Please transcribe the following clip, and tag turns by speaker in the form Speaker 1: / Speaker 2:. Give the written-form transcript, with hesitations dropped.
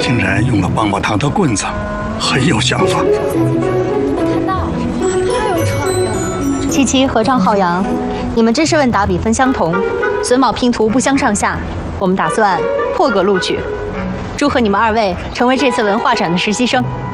Speaker 1: 轻人用了棒棒糖的棍子，很有想法。
Speaker 2: 七七、合唱、浩洋，你们知识问答比分相同，榫卯拼图不相上下。我们打算破格录取，祝贺你们2位成为这次文化展的实习生。